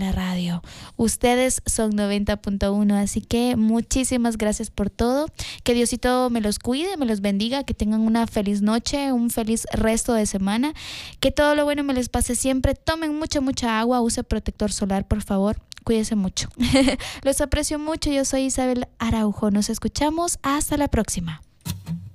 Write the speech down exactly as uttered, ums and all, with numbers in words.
la radio. Ustedes son noventa punto uno, así que muchísimas gracias por todo. Que Diosito me los cuide, me los bendiga, que tengan una feliz noche, un feliz resto de semana, que todo lo bueno me les pase siempre. Tomen mucha, mucha agua, use protector solar, por favor. Cuídense mucho. Los aprecio mucho. Yo soy Isabel Araujo. Nos escuchamos. Hasta la próxima.